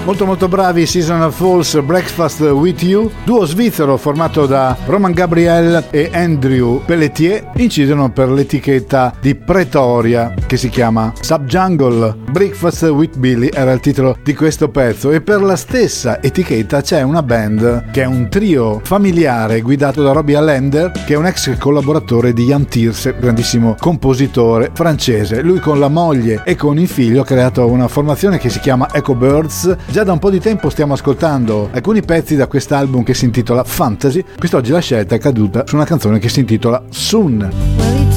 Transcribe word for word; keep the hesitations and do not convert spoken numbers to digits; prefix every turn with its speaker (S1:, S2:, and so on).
S1: Molto molto bravi Seasonal Falls, Breakfast with You, duo svizzero formato da Roman Gabriel e Andrew Pelletier, incidono per l'etichetta di Pretoria che si chiama Subjungle. Breakfast with Billy era il titolo di questo pezzo, e per la stessa etichetta c'è una band che è un trio familiare guidato da Robbie Allender, che è un ex collaboratore di Jan Tirse, grandissimo compositore francese. Lui con la moglie e con il figlio ha creato una formazione che si chiama Echo Birds. Già da un po' di tempo stiamo ascoltando alcuni pezzi da quest'album che si intitola Fantasy. Quest'oggi la scelta è caduta su una canzone che si intitola Soon.